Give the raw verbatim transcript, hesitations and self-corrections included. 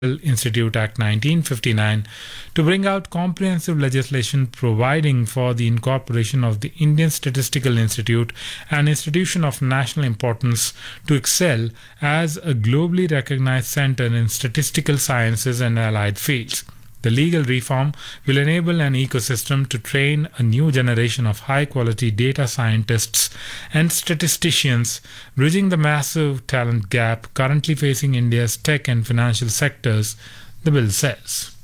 Institute Act nineteen fifty-nine to bring out comprehensive legislation providing for the incorporation of the Indian Statistical Institute, an institution of national importance, to excel as a globally recognized center in statistical sciences and allied fields. The legal reform will enable an ecosystem to train a new generation of high-quality data scientists and statisticians, bridging the massive talent gap currently facing India's tech and financial sectors, the bill says.